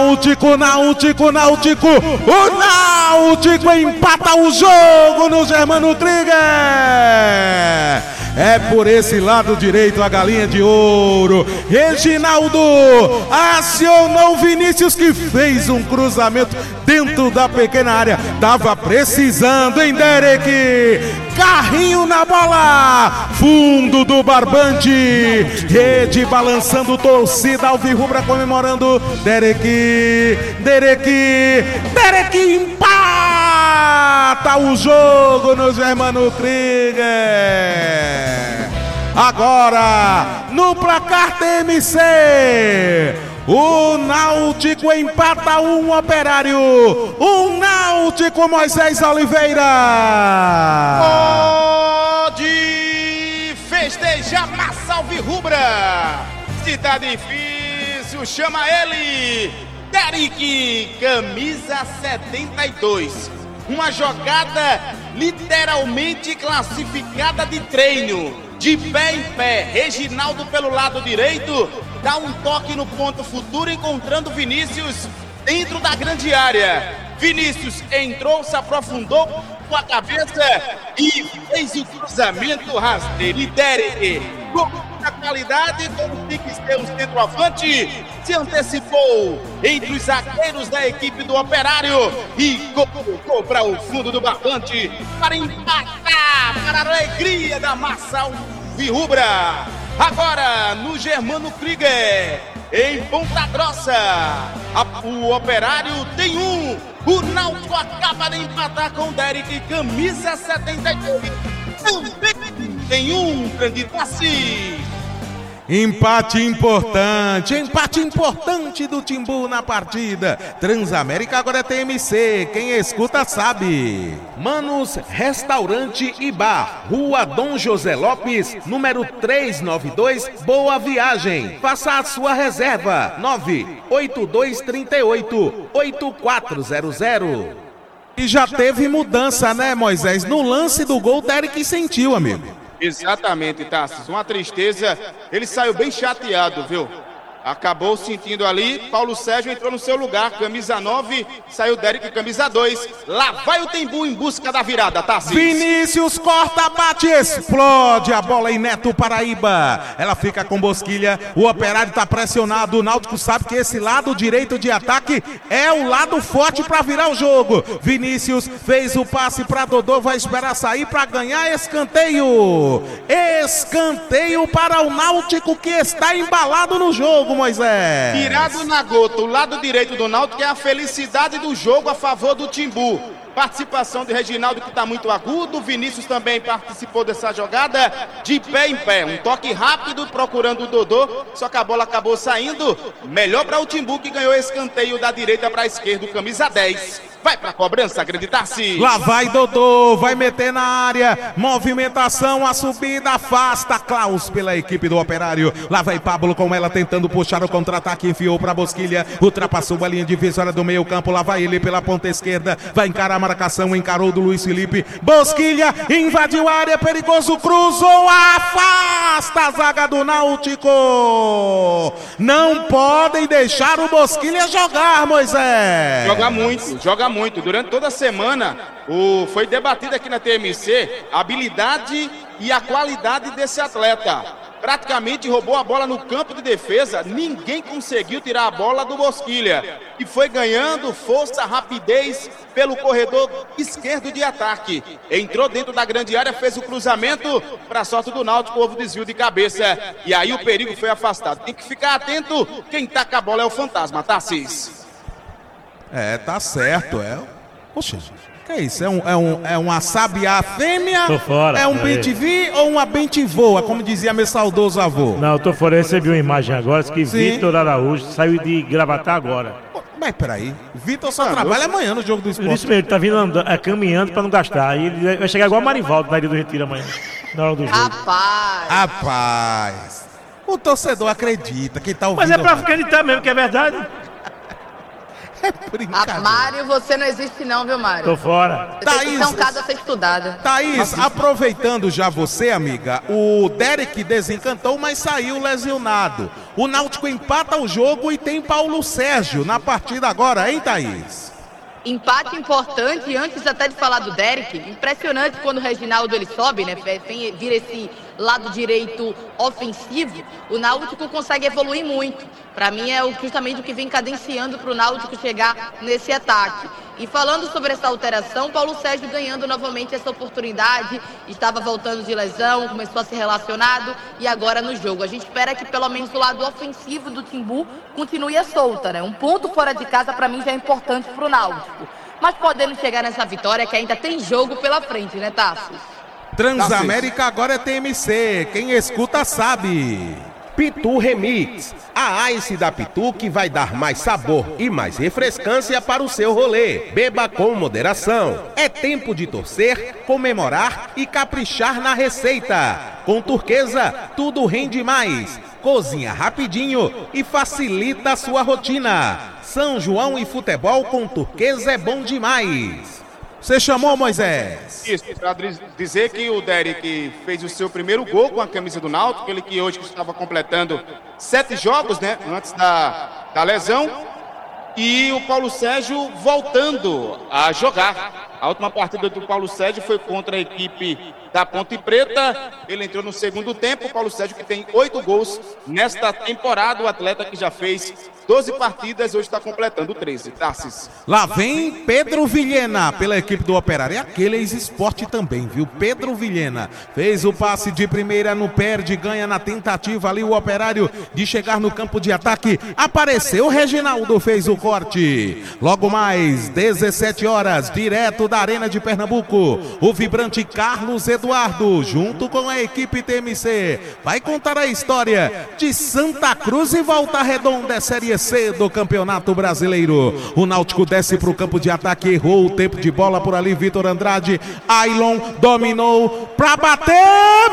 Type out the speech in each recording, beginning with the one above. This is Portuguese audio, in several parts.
Náutico. O Náutico empata o jogo no Germano Krieger. É por esse lado direito a galinha de ouro. Reginaldo acionou Vinícius, que fez um cruzamento dentro da pequena área. Tava precisando, hein, Derek? Carrinho na bola. Fundo do barbante. Rede balançando, torcida alvirrubra comemorando. Derek empata o jogo no Germano Krieger. Agora, no placar TMC, o Náutico empata um Operário. O Náutico, Moisés Oliveira. Pode festejar, massa alvirrubra. Se tá difícil, chama ele. Derek, camisa 72. Uma jogada literalmente classificada de treino. De pé em pé, Reginaldo pelo lado direito, dá um toque no ponto futuro, encontrando Vinícius dentro da grande área. Vinícius entrou, se aprofundou com a cabeça e fez o cruzamento rasteiro. E Derek, com muita qualidade, como tem que ser um centroavante, se antecipou entre os zagueiros da equipe do Operário e colocou para o fundo do barbante para empatar, para a alegria da massa alvirrubra. Agora no Germano Krieger, em Ponta Grossa, o Operário tem um. O Náutico acaba de empatar com o Derek, camisa 72. Também tem um, grande passe. Empate importante do Timbu na partida. Transamérica agora é TMC, quem escuta sabe. Manos Restaurante e Bar, Rua Dom José Lopes, número 392, Boa Viagem. Faça a sua reserva, 98238-8400. E já teve mudança, né, Moisés? No lance do gol, o Derek sentiu, amigo. Exatamente, Tassis. Uma tristeza. Ele saiu bem chateado, viu? Acabou sentindo ali. Paulo Sérgio entrou no seu lugar. Camisa 9. Saiu Derek, camisa 2. Lá vai o Timbu em busca da virada, Tassis. Vinícius corta, bate, explode a bola em Neto Paraíba. Ela fica com Bosquilha. O Operário tá pressionado. O Náutico sabe que esse lado direito de ataque é o lado forte para virar o jogo. Vinícius fez o passe para Dodô. Vai esperar sair para ganhar escanteio. Escanteio para o Náutico, que está embalado no jogo, Moisés. Virado na gota, o lado direito do Náutico é a felicidade do jogo a favor do Timbu. Participação de Reginaldo, que está muito agudo. Vinícius também participou dessa jogada de pé em pé. Um toque rápido procurando o Dodô, só que a bola acabou saindo. Melhor para o Timbu, que ganhou escanteio da direita para a esquerda, o camisa 10. Vai pra cobrança, acreditar-se. Lá vai Dodô, vai meter na área. Movimentação, a subida afasta Klaus pela equipe do Operário. Lá vai Pablo com ela tentando puxar o contra-ataque. Enfiou pra Bosquilha, ultrapassou a linha divisória do meio campo. Lá vai ele pela ponta esquerda. Vai encarar a marcação, encarou do Luiz Felipe. Bosquilha invadiu a área, perigoso, cruzou, afasta a zaga do Náutico. Não podem deixar o Bosquilha jogar, Moisés. Joga muito. Durante toda a semana foi debatido aqui na TMC a habilidade e a qualidade desse atleta. Praticamente roubou a bola no campo de defesa, ninguém conseguiu tirar a bola do Bosquilha. E foi ganhando força, rapidez pelo corredor esquerdo de ataque. Entrou dentro da grande área, fez o cruzamento, para a sorte do Náutico, houve desvio de cabeça. E aí o perigo foi afastado. Tem que ficar atento, quem taca a bola é o fantasma, Tassis. Tá certo, Poxa, que é isso? É uma sabiá fêmea? Tô fora. É um bem-te-vi ou uma bem-te-voa, como dizia meu saudoso avô? Não, eu tô fora, eu recebi uma imagem agora, que Vitor Araújo saiu de Gravatá agora. Mas peraí, o Vitor só trabalha amanhã no Jogo do Esporte. Isso mesmo, ele tá vindo caminhando pra não gastar. E ele vai chegar igual o Marivaldo na Ilha do Retiro amanhã, na hora do jogo. Rapaz, o torcedor acredita, quem tá ouvindo... Mas é pra acreditar mesmo que é verdade. Brincadeira. Mário, você não existe não, viu, Mário? Tô fora. Você tem que ser um caso a ser estudada. Thaís, aproveitando já você, amiga, o Derek desencantou, mas saiu lesionado. O Náutico empata o jogo e tem Paulo Sérgio na partida agora, hein, Thaís? Empate importante, antes até de falar do Derek, impressionante quando o Reginaldo ele sobe, né? Vira esse lado direito ofensivo, o Náutico consegue evoluir muito. Para mim é justamente o que vem cadenciando para o Náutico chegar nesse ataque. E falando sobre essa alteração, Paulo Sérgio ganhando novamente essa oportunidade, estava voltando de lesão, começou a ser relacionado e agora no jogo. A gente espera que pelo menos o lado ofensivo do Timbu continue a solta, né? Um ponto fora de casa para mim já é importante para o Náutico. Mas podemos chegar nessa vitória que ainda tem jogo pela frente, né, Tassos? Transamérica agora é TMC, quem escuta sabe. Pitu Remix, a Ice da Pitu que vai dar mais sabor e mais refrescância para o seu rolê. Beba com moderação. É tempo de torcer, comemorar e caprichar na receita. Com Turquesa, tudo rende mais. Cozinha rapidinho e facilita a sua rotina. São João e futebol com Turquesa é bom demais. Você chamou, Moisés? Isso, para dizer que o Derek fez o seu primeiro gol com a camisa do Náutico, ele que hoje estava completando 7 jogos, né, antes da lesão, e o Paulo Sérgio voltando a jogar. A última partida do Paulo Sérgio foi contra a equipe da Ponte Preta, ele entrou no segundo tempo. O Paulo Sérgio que tem 8 gols nesta temporada, o atleta que já fez 12 partidas, hoje está completando 13. Tarsis. Lá vem Pedro Vilhena pela equipe do Operário. É aquele ex-esporte também, viu? Pedro Vilhena fez o passe de primeira, não perde, ganha na tentativa ali o Operário de chegar no campo de ataque. Apareceu o Reginaldo, fez o corte. Logo mais, 17 horas, direto da Arena de Pernambuco, o vibrante Carlos Eduardo, junto com a equipe TMC, vai contar a história de Santa Cruz e Volta Redonda, Série C do Campeonato Brasileiro. O Náutico desce para o campo de ataque, errou o tempo de bola por ali, Vitor Andrade, Ailon dominou para bater,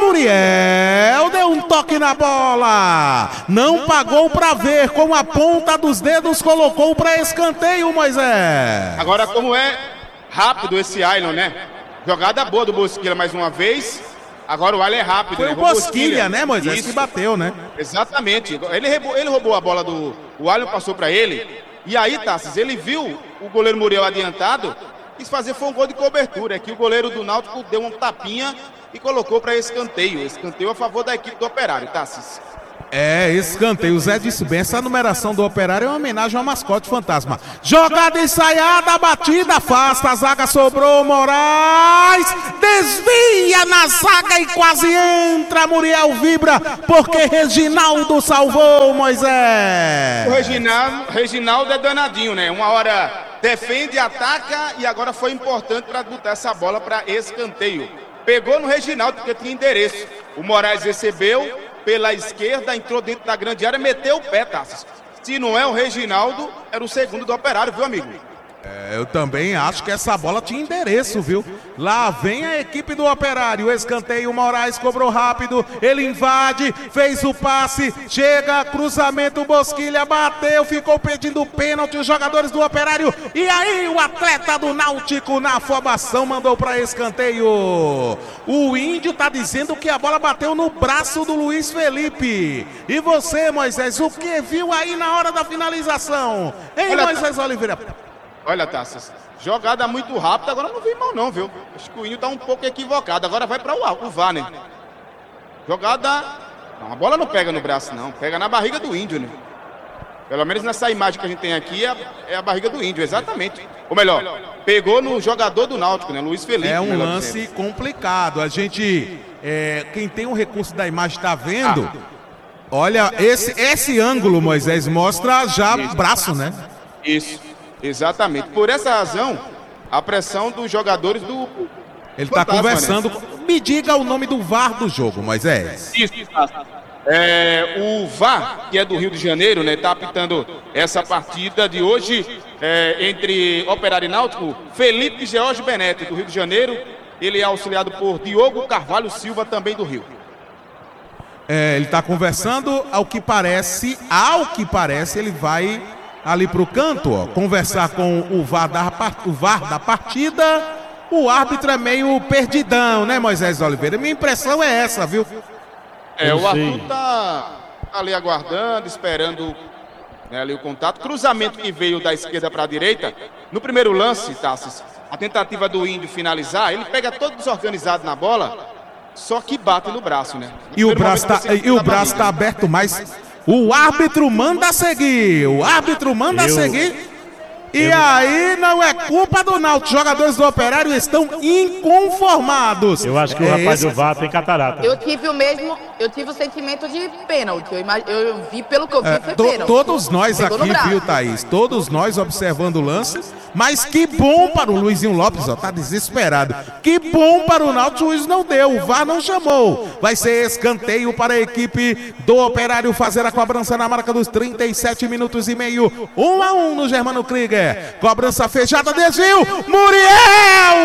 Muriel deu um toque na bola, não pagou para ver, com a ponta dos dedos colocou para escanteio, Moisés. Agora como é rápido esse Ailon, né? Jogada boa do Bosquilha mais uma vez. Agora o Ailon é rápido. Foi, né? O Bosquilha, né, Moisés? Isso. Que bateu, né? Exatamente. Ele roubou a bola do... O Ailon passou para ele. E aí, Tassis, ele viu o goleiro Muriel adiantado. Quis fazer, foi um gol de cobertura. É que o goleiro do Náutico deu uma tapinha e colocou para escanteio. Escanteio a favor da equipe do Operário, Tassis. É, escanteio. O Zé disse bem, essa numeração do Operário é uma homenagem ao mascote fantasma. Jogada ensaiada, batida, afasta, a zaga sobrou, Moraes desvia na zaga e quase entra, Muriel vibra, porque Reginaldo salvou, Moisés. O Reginaldo é danadinho, né? Uma hora defende, ataca e agora foi importante para botar essa bola para escanteio. Pegou no Reginaldo porque tinha endereço. O Moraes recebeu pela esquerda, entrou dentro da grande área, meteu o pé, Tassos. Se não é o Reginaldo, era o segundo do Operário, viu, amigo? É, eu também acho que essa bola tinha endereço, viu? Lá vem a equipe do Operário, escanteio, Moraes cobrou rápido, ele invade, fez o passe, chega, cruzamento, Bosquilha bateu, ficou pedindo pênalti os jogadores do Operário, e aí o atleta do Náutico na afobação mandou para escanteio. O Índio tá dizendo que a bola bateu no braço do Luiz Felipe. E você, Moisés, o que viu aí na hora da finalização? Hein, olha, Moisés Oliveira? Olha, Tassas, jogada muito rápida, agora não vi mal não, viu? Acho que o Índio tá um pouco equivocado, agora vai para o VAR, né? Jogada... Não, a bola não pega no braço, não, pega na barriga do Índio, né? Pelo menos nessa imagem que a gente tem aqui, é a barriga do Índio, exatamente. Ou melhor, pegou no jogador do Náutico, né? Luiz Felipe. É um lance complicado, a gente... quem tem o recurso da imagem tá vendo... Olha, esse ângulo, Moisés, mostra já braço, né? Isso. Exatamente. Por essa razão, a pressão dos jogadores do... Ele está conversando. Né? Me diga o nome do VAR do jogo, Moisés. Isso. O VAR, que é do Rio de Janeiro, né? Está apitando essa partida de hoje entre Operário e Náutico. Felipe George Benete, do Rio de Janeiro. Ele é auxiliado por Diogo Carvalho Silva, também do Rio. Ele está conversando, ao que parece, ele vai ali pro canto, ó, conversar com o VAR da partida. O árbitro é meio perdidão, né, Moisés Oliveira? Minha impressão é essa, viu? O Arthur tá ali aguardando, esperando, né, ali o contato. Cruzamento que veio da esquerda para a direita. No primeiro lance, Tassis, a tentativa do Índio finalizar, ele pega todo desorganizado na bola, só que bate no braço, né? E o braço tá aberto, mas o árbitro manda seguir. O árbitro manda seguir. E aí não é culpa do Náutico. Os jogadores do Operário estão inconformados. Eu acho que o rapaz do VAR tem catarata. Eu tive o sentimento de pênalti. Eu vi pelo que eu vi, foi pênalti. Todos nós aqui, viu, Thaís? Todos nós observando o lance. Mas que bom para o Luizinho Lopes, ó, tá desesperado. Que bom para o Náutico, o juiz não deu, o VAR não chamou. Vai ser escanteio para a equipe do Operário fazer a cobrança na marca dos 37 minutos e meio. 1-1 no Germano Krieger. Cobrança fechada, desvio. Muriel!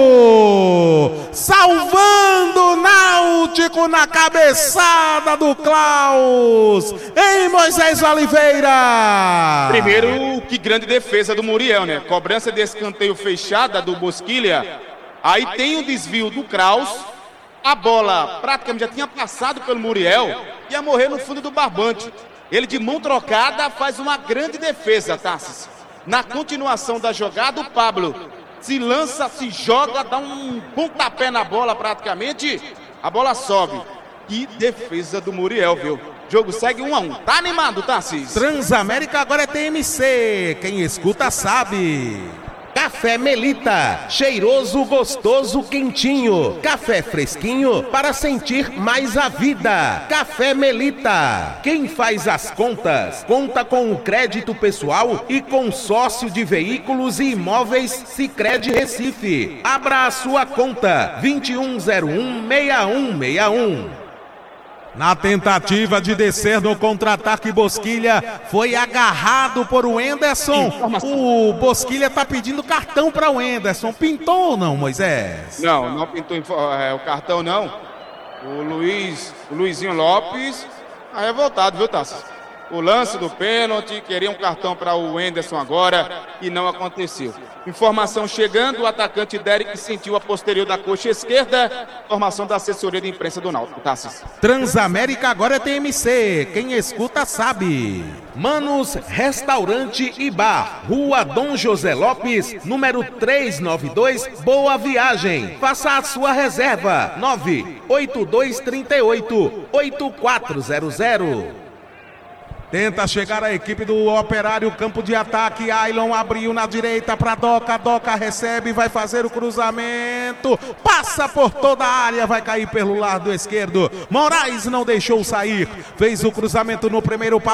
Salvando o Náutico na cabeçada do Klaus. Em Moisés Oliveira. Primeiro, que grande defesa do Muriel, né? Cobrança de escanteio fechada do Bosquilha. Aí tem o desvio do Kraus. A bola praticamente já tinha passado pelo Muriel. Ia morrer no fundo do barbante. Ele de mão trocada faz uma grande defesa, Tassis. Na continuação da jogada, o Pablo se lança, se joga, dá um pontapé na bola praticamente. A bola sobe. Que defesa do Muriel, viu? Jogo segue 1-1. Tá animado, Tassis? Transamérica agora é TMC. Quem escuta sabe. Café Melita, cheiroso, gostoso, quentinho. Café fresquinho para sentir mais a vida. Café Melita. Quem faz as contas, conta com o crédito pessoal e consórcio de veículos e imóveis Sicredi Recife. Abra a sua conta 2101-6161. Na tentativa de descer no contra-ataque, Bosquilha foi agarrado por o Enderson. O Bosquilha tá pedindo cartão para o Enderson. Pintou ou não, Moisés? Não pintou o cartão, não. O Luizinho Lopes tá revoltado, viu, Tassi? O lance do pênalti, queria um cartão para o Enderson agora e não aconteceu. Informação chegando, o atacante Derek sentiu a posterior da coxa esquerda. Informação da assessoria de imprensa do Náutico, Tassis. Transamérica agora é TMC, quem escuta sabe. Manos Restaurante e Bar, Rua Dom José Lopes, número 392, Boa Viagem. Faça a sua reserva, 98238-8400. Tenta chegar a equipe do Operário, campo de ataque. Ailon abriu na direita para Doca. Doca recebe, vai fazer o cruzamento. Passa por toda a área, vai cair pelo lado esquerdo. Moraes não deixou sair. Fez o cruzamento no primeiro pau.